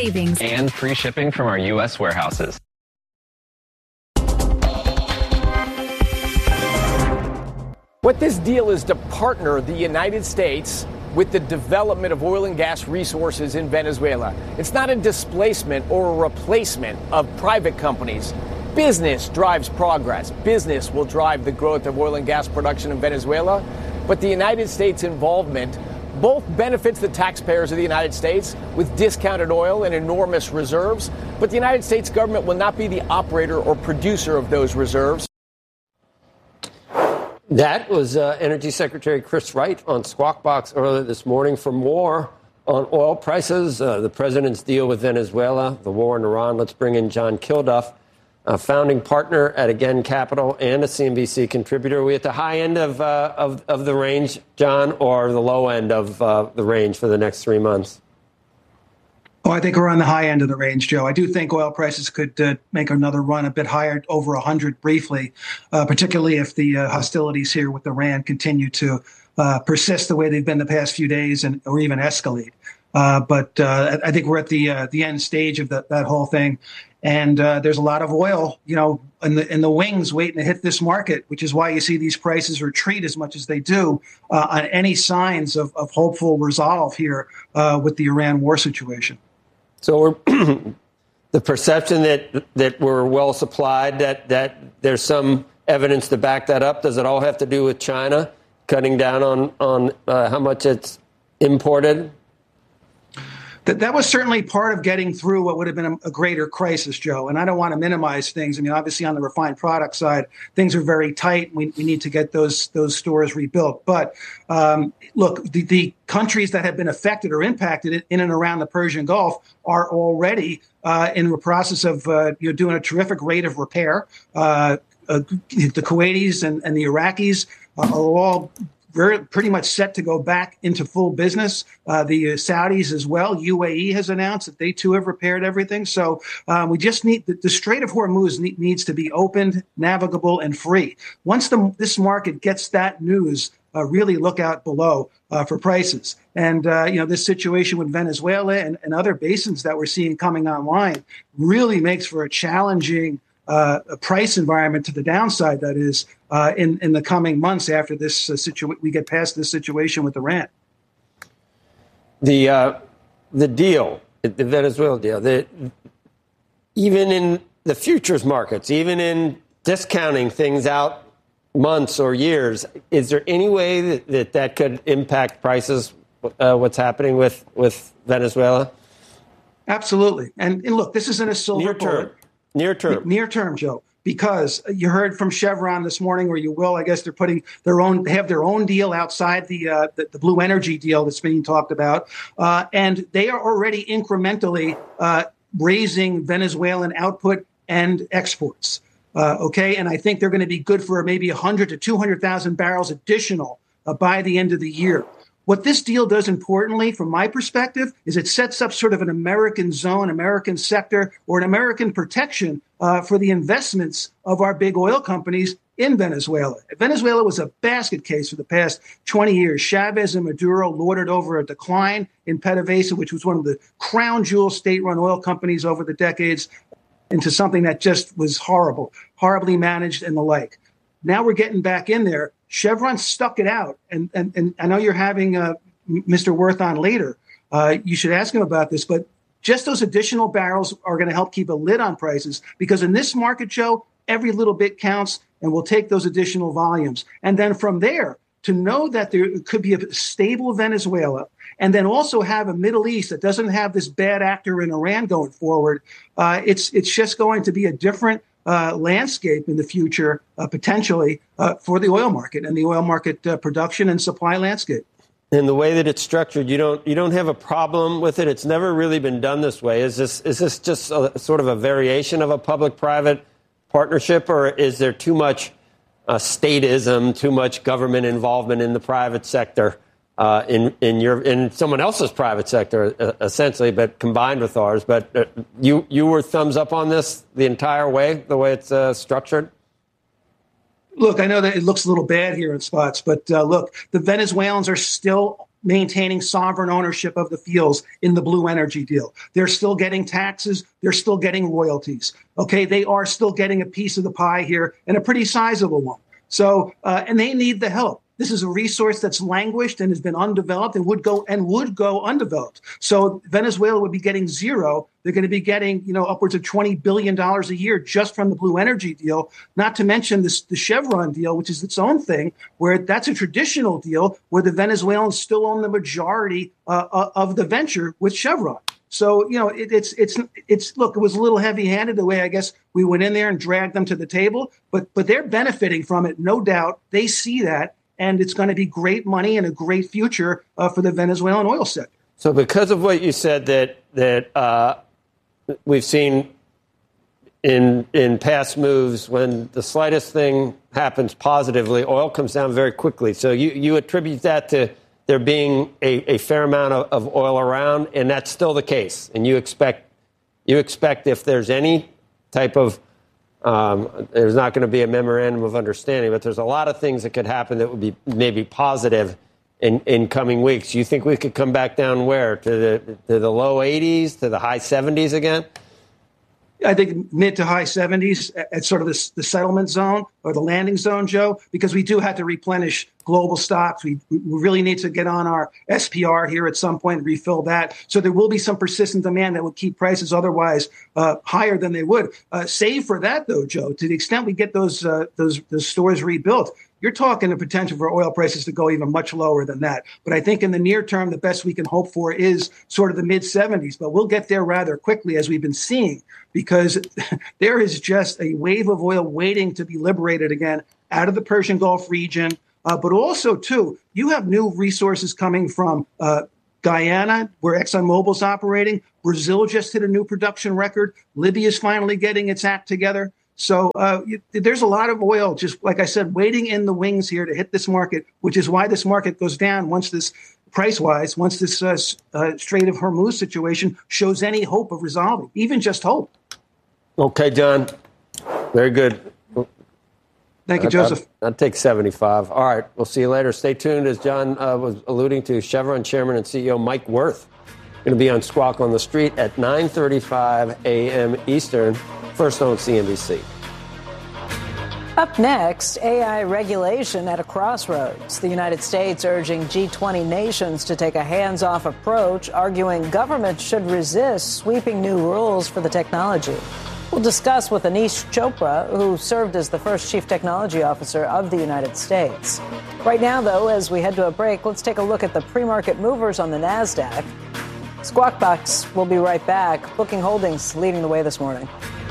savings, and free shipping from our U.S. warehouses. What this deal is to partner the United States with the development of oil and gas resources in Venezuela. It's not a displacement or a replacement of private companies. Business drives progress. Business will drive the growth of oil and gas production in Venezuela. But the United States involvement both benefits the taxpayers of the United States with discounted oil and enormous reserves. But the United States government will not be the operator or producer of those reserves. That was Energy Secretary Chris Wright on Squawk Box earlier this morning. For more on oil prices, the president's deal with Venezuela, the war in Iran, let's bring in John Kilduff, a founding partner at Again Capital and a CNBC contributor. Are we at the high end of the range, John, or the low end of the range for the next 3 months? Oh, I think we're on the high end of the range, Joe. I do think oil prices could make another run a bit higher, over 100 briefly, particularly if the hostilities here with Iran continue to persist the way they've been the past few days or even escalate. But I think we're at the end stage of that whole thing. And there's a lot of oil, in the wings waiting to hit this market, which is why you see these prices retreat as much as they do on any signs of hopeful resolve here with the Iran war situation. So the perception that we're well supplied, that there's some evidence to back that up, does it all have to do with China cutting down on how much it's imported? That was certainly part of getting through what would have been a greater crisis, Joe. And I don't want to minimize things. I mean, obviously, on the refined product side, things are very tight. We need to get those stores rebuilt. But look, the countries that have been affected or impacted in and around the Persian Gulf are already in the process of doing a terrific rate of repair. The Kuwaitis and the Iraqis are all pretty much set to go back into full business. The Saudis as well. UAE has announced that they too have repaired everything. So we just need the Strait of Hormuz needs to be opened, navigable, and free. Once this market gets that news, really look out below for prices. And this situation with Venezuela and other basins that we're seeing coming online really makes for a challenging a price environment to the downside, that is, in the coming months after this we get past this situation with Iran. The deal, the Venezuela deal, even in the futures markets, even in discounting things out months or years, is there any way that could impact prices, what's happening with Venezuela? Absolutely. And look, this isn't a silver bullet. Near term, Joe, because you heard from Chevron this morning, or you will, I guess they're putting they have their own deal outside the Blue Energy deal that's being talked about. And they are already incrementally raising Venezuelan output and exports. OK, and I think they're going to be good for maybe 100 to 200,000 barrels additional by the end of the year. What this deal does, importantly, from my perspective, is it sets up sort of an American zone, American sector, or an American protection for the investments of our big oil companies in Venezuela. Venezuela was a basket case for the past 20 years. Chavez and Maduro lorded over a decline in PDVSA, which was one of the crown jewel state-run oil companies over the decades, into something that just was horrible, horribly managed and the like. Now we're getting back in there. Chevron stuck it out. And I know you're having Mr. Wirth on later. You should ask him about this. But just those additional barrels are going to help keep a lid on prices, because in this market, Joe, every little bit counts, and we'll take those additional volumes. And then from there, to know that there could be a stable Venezuela, and then also have a Middle East that doesn't have this bad actor in Iran going forward, it's just going to be a different landscape in the future, potentially, for the oil market and the oil market production and supply landscape. And the way that it's structured, you don't have a problem with it. It's never really been done this way. Is this just sort of a variation of a public-private partnership, or is there too much statism, too much government involvement in the private sector, in someone else's private sector, essentially, but combined with ours? But you were thumbs up on this the entire way, the way it's structured? Look, I know that it looks a little bad here in spots, but look, the Venezuelans are still maintaining sovereign ownership of the fields in the Blue Energy deal. They're still getting taxes. They're still getting royalties. Okay, they are still getting a piece of the pie here, and a pretty sizable one. So, and they need the help. This is a resource that's languished and has been undeveloped and would go undeveloped. So Venezuela would be getting zero. They're going to be getting, upwards of $20 billion a year just from the Blue Energy deal, not to mention the Chevron deal, which is its own thing, where that's a traditional deal where the Venezuelans still own the majority of the venture with Chevron. So, it's look, it was a little heavy handed the way I guess we went in there and dragged them to the table, but they're benefiting from it. No doubt. They see that. And it's going to be great money and a great future for the Venezuelan oil sector. So because of what you said that we've seen in past moves, when the slightest thing happens positively, oil comes down very quickly. So you attribute that to there being a fair amount of oil around, and that's still the case. And you expect if there's any type of there's not going to be a memorandum of understanding, but there's a lot of things that could happen that would be maybe positive in coming weeks. You think we could come back down where? To the low 80s, to the high 70s again? I think mid to high 70s at sort of the settlement zone or the landing zone, Joe, because we do have to replenish global stocks. We really need to get on our SPR here at some point and refill that. So there will be some persistent demand that will keep prices otherwise higher than they would. Save for that, though, Joe, to the extent we get those stores rebuilt, you're talking the potential for oil prices to go even much lower than that. But I think in the near term, the best we can hope for is sort of the mid 70s. But we'll get there rather quickly, as we've been seeing, because there is just a wave of oil waiting to be liberated again out of the Persian Gulf region. But also, too, you have new resources coming from Guyana, where ExxonMobil's operating. Brazil just hit a new production record. Libya is finally getting its act together. So there's a lot of oil, just like I said, waiting in the wings here to hit this market, which is why this market goes down once this price-wise, once this Strait of Hormuz situation shows any hope of resolving, even just hope. Okay, John. Very good. Thank you, Joseph. I'd take 75. All right. We'll see you later. Stay tuned. As John was alluding to, Chevron Chairman and CEO Mike Wirth going to be on Squawk on the Street at 9:35 a.m. Eastern. First on CNBC. Up next, AI regulation at a crossroads. The United States urging G20 nations to take a hands-off approach, arguing governments should resist sweeping new rules for the technology. We'll discuss with Anish Chopra, who served as the first chief technology officer of the United States. Right now, though, as we head to a break, let's take a look at the pre-market movers on the NASDAQ. Squawk Box will be right back. Booking Holdings leading the way this morning.